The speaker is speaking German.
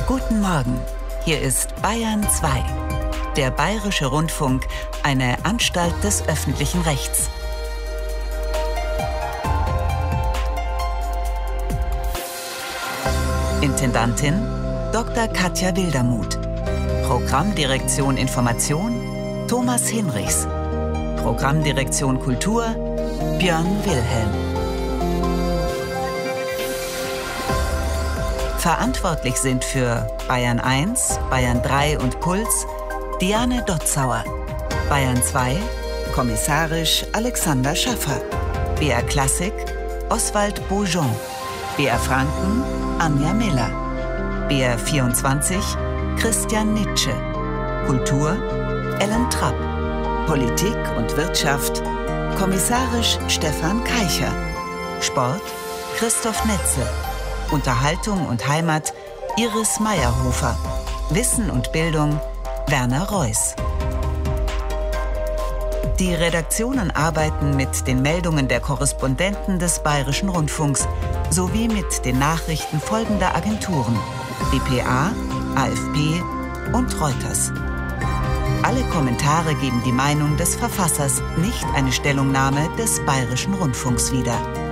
Guten Morgen, hier ist Bayern 2, der Bayerische Rundfunk, eine Anstalt des öffentlichen Rechts. Intendantin Dr. Katja Wildermuth. Programmdirektion Information Thomas Hinrichs. Programmdirektion Kultur Björn Wilhelm. Verantwortlich sind für Bayern 1, Bayern 3 und Puls Diane Dotzauer. Bayern 2, kommissarisch Alexander Schaffer. BR Klassik Oswald Beaujon. BR Franken Anja Miller. BR 24 Christian Nitsche. Kultur Ellen Trapp. Politik und Wirtschaft kommissarisch Stefan Keicher. Sport Christoph Netze. Unterhaltung und Heimat Iris Meyerhofer. Wissen und Bildung Werner Reuss. Die Redaktionen arbeiten mit den Meldungen der Korrespondenten des Bayerischen Rundfunks sowie mit den Nachrichten folgender Agenturen: dpa, AFP und Reuters. Alle Kommentare geben die Meinung des Verfassers, nicht eine Stellungnahme des Bayerischen Rundfunks wieder.